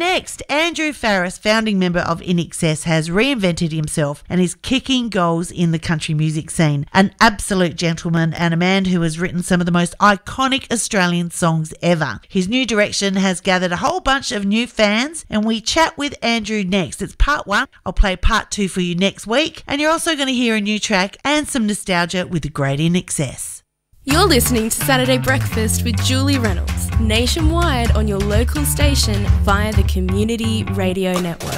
next, Andrew Farriss, founding member of INXS, has reinvented himself and is kicking goals in the country music scene. An absolute gentleman and a man who has written some of the most iconic Australian songs ever. His new direction has gathered a whole bunch of new fans, and we chat with Andrew next. It's part 1. I'll play part 2 for you next week, and you're also going to hear a new track and some nostalgia with the great INXS. You're listening to Saturday Breakfast with Julie Reynolds, nationwide on your local station via the Community Radio Network.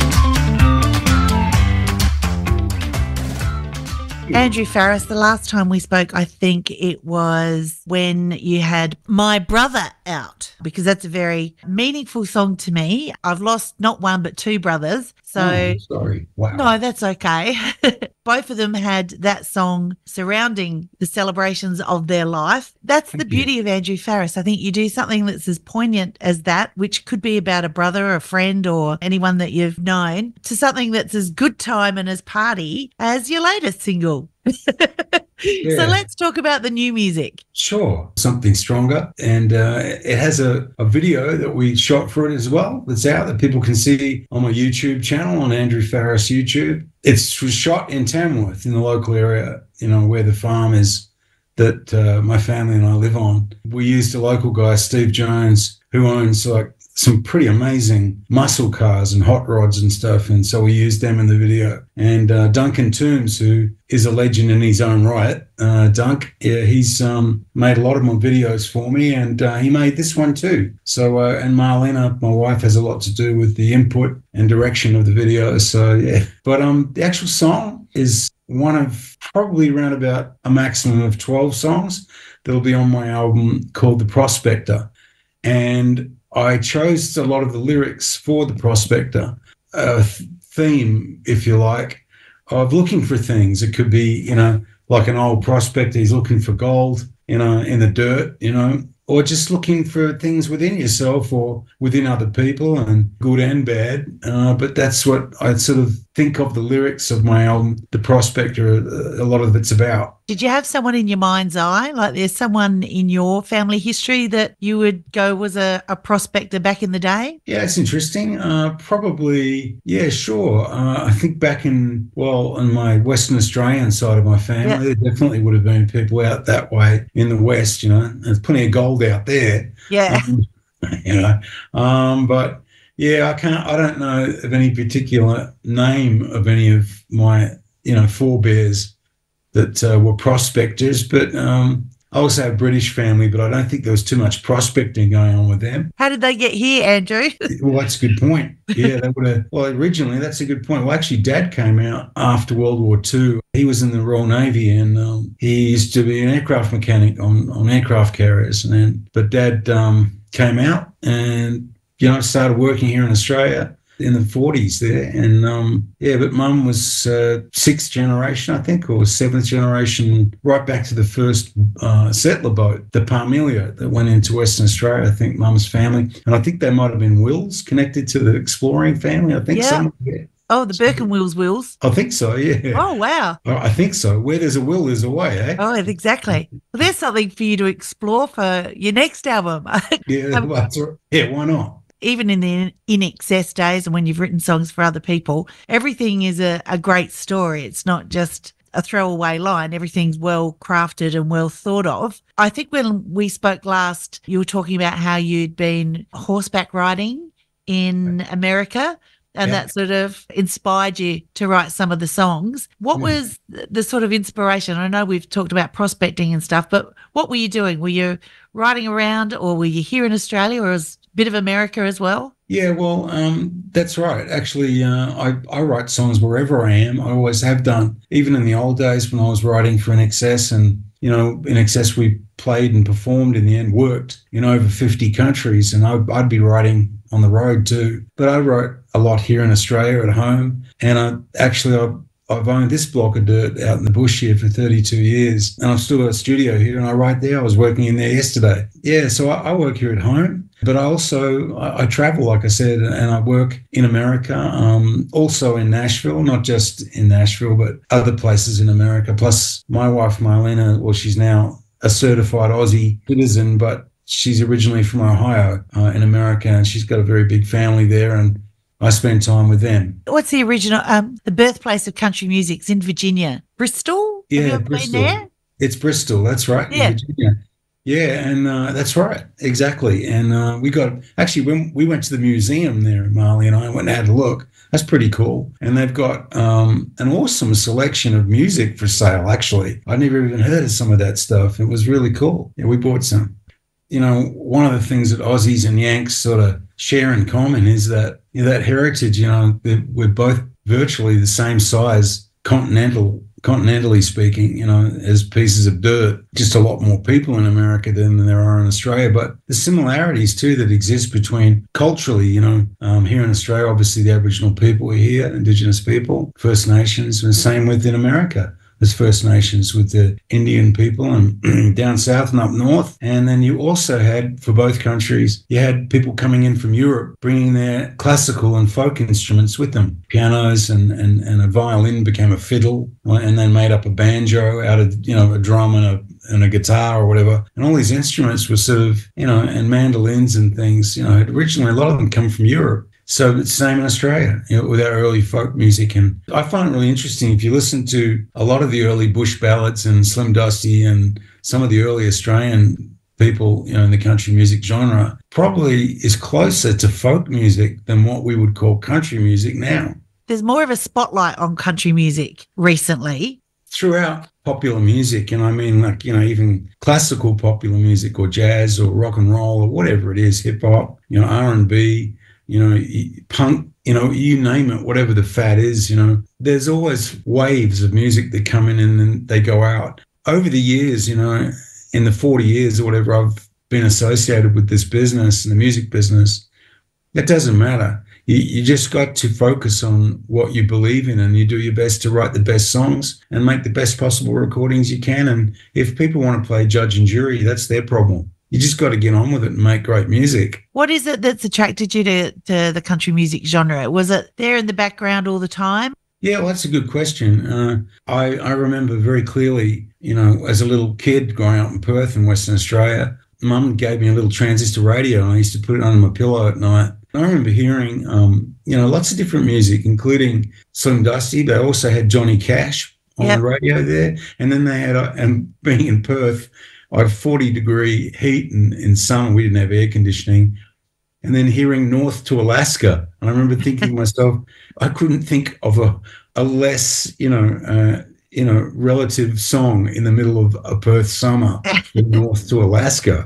Andrew Farriss, the last time we spoke, I think it was when you had My Brother out, because that's a very meaningful song to me. I've lost not one but 2 brothers. So sorry. Wow. No, that's okay. Both of them had that song surrounding the celebrations of their life. That's the beauty of Andrew Farriss. I think you do something that's as poignant as that, which could be about a brother or a friend or anyone that you've known, to something that's as good time and as party as your latest single. Yeah. So let's talk about the new music. Sure. Something Stronger. And it has a video that we shot for it as well that's out that people can see on my YouTube channel, on Andrew Farriss YouTube. It was shot in Tamworth, in the local area, where the farm is that my family and I live on. We used a local guy, Steve Jones, who owns some pretty amazing muscle cars and hot rods and stuff, and so we used them in the video. And Duncan Toombs, who is a legend in his own right, he's made a lot of my videos for me, and he made this one too. So, and Marlena, my wife, has a lot to do with the input and direction of the video. So yeah, but the actual song is one of probably around about a maximum of 12 songs that'll be on my album called The Prospector, and I chose a lot of the lyrics for The Prospector, theme, if you like, of looking for things. It could be, like an old prospector, he's looking for gold, in the dirt, or just looking for things within yourself or within other people, and good and bad. But that's what I sort of think of the lyrics of my album, The Prospector, a lot of it's about. Did you have someone in your mind's eye? Like there's someone in your family history that you would go was a prospector back in the day? Yeah, it's interesting. Probably, yeah, sure. I think back on my Western Australian side of my family, there definitely would have been people out that way in the West, There's plenty of gold out there. Yeah. But yeah, I don't know of any particular name of any of my, forebears that were prospectors, but I also have a British family, but I don't think there was too much prospecting going on with them. How did they get here, Andrew? Well, that's a good point. Yeah, they would have. Well, originally, that's a good point. Well, actually, Dad came out after World War II. He was in the Royal Navy, and he used to be an aircraft mechanic on aircraft carriers. But Dad came out and started working here in Australia in the 40s there. And but Mum was 6th generation, I think, or 7th generation, right back to the first settler boat, the Parmelia, that went into Western Australia, I think, Mum's family. And I think they might have been Wills connected to the exploring family, I think. Yeah. Oh, the Birkenwills Wills. I think so, yeah. Oh, wow. I think so. Where there's a will, there's a way, eh? Oh, exactly. Well, there's something for you to explore for your next album. Yeah, why not? Even in the INXS days and when you've written songs for other people, everything is a great story. It's not just a throwaway line. Everything's well crafted and well thought of. I think when we spoke last, you were talking about how you'd been horseback riding in America, and that sort of inspired you to write some of the songs. What was the sort of inspiration? I know we've talked about prospecting and stuff, but what were you doing? Were you riding around, or were you here in Australia, or was a bit of America as well? Yeah, well, that's right. Actually, I write songs wherever I am. I always have done. Even in the old days when I was writing for INXS, and, INXS, we played and performed, in the end worked in over 50 countries, and I'd be writing on the road too. But I wrote a lot here in Australia at home, and I've owned this block of dirt out in the bush here for 32 years, and I've still got a studio here, and I write there. I was working in there yesterday. Yeah, so I work here at home, but I travel, like I said, and I work in America, also in Nashville, not just in Nashville, but other places in America. Plus, my wife, Marlena, well, she's now a certified Aussie citizen, but she's originally from Ohio in America, and she's got a very big family there, and I spend time with them. What's the original, the birthplace of country music's in Virginia? Bristol? Have you ever Bristol. been there? It's Bristol, that's right, in Virginia. Yeah, and that's right, exactly. And when we went to the museum there, Marley and I went and had a look. That's pretty cool. And they've got an awesome selection of music for sale, actually. I'd never even heard of some of that stuff. It was really cool. Yeah, we bought some. You know, one of the things that Aussies and Yanks sort of share in common is that, that heritage, we're both virtually the same size, continentally speaking, as pieces of dirt. Just a lot more people in America than there are in Australia. But the similarities, too, that exist between culturally, here in Australia, obviously the Aboriginal people are here, Indigenous people, First Nations, and the same within America. There's First Nations with the Indian people and down south and up north. And then you also had, for both countries, you had people coming in from Europe bringing their classical and folk instruments with them. Pianos and a violin became a fiddle, and then made up a banjo out of, a drum and a guitar or whatever. And all these instruments were sort of, and mandolins and things, originally a lot of them come from Europe. So it's the same in Australia, with our early folk music. And I find it really interesting. If you listen to a lot of the early bush ballads and Slim Dusty and some of the early Australian people, in the country music genre, probably is closer to folk music than what we would call country music now. There's more of a spotlight on country music recently. Throughout popular music, and I mean, even classical popular music or jazz or rock and roll or whatever it is, hip hop, R&B, punk, you name it, whatever the fad is, there's always waves of music that come in and then they go out. Over the years, in the 40 years or whatever I've been associated with this business and the music business, that doesn't matter. You just got to focus on what you believe in, and you do your best to write the best songs and make the best possible recordings you can. And if people want to play judge and jury, that's their problem. You just got to get on with it and make great music. What is it that's attracted you to the country music genre? Was it there in the background all the time? Yeah, well, that's a good question. I remember very clearly, as a little kid growing up in Perth in Western Australia, Mum gave me a little transistor radio, and I used to put it under my pillow at night. And I remember hearing, lots of different music, including Slim Dusty. They also had Johnny Cash on the radio there. And then they had, and being in Perth, I have 40-degree heat in summer. We didn't have air conditioning. And then hearing North to Alaska. And I remember thinking to myself, I couldn't think of a less, relative song in the middle of a Perth summer than North to Alaska,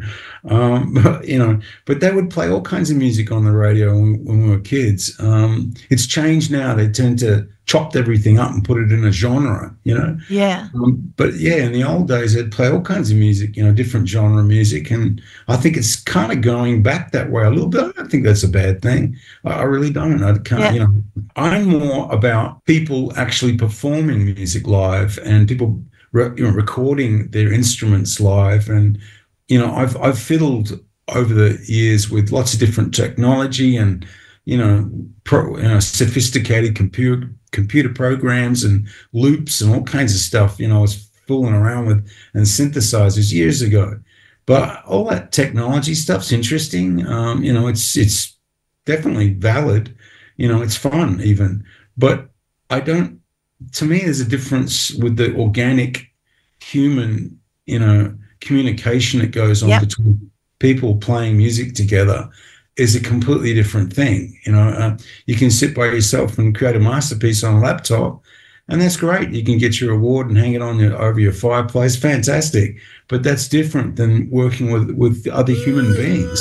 but they would play all kinds of music on the radio when we were kids. It's changed now. They tend to chopped everything up and put it in a genre, Yeah. But yeah, in the old days, they'd play all kinds of music, different genre music. And I think it's kind of going back that way a little bit. I don't think that's a bad thing. I really don't. I can't, I'm more about people actually performing music live and people, recording their instruments live. And, I've fiddled over the years with lots of different technology and, sophisticated computer programs and loops and all kinds of stuff, I was fooling around with, and synthesizers years ago. But all that technology stuff's interesting. It's definitely valid. It's fun even. But to me, there's a difference with the organic human, communication that goes on between people playing music together is a completely different thing. You can sit by yourself and create a masterpiece on a laptop, and that's great. You can get your award and hang it on over your fireplace. Fantastic. But that's different than working with other human beings.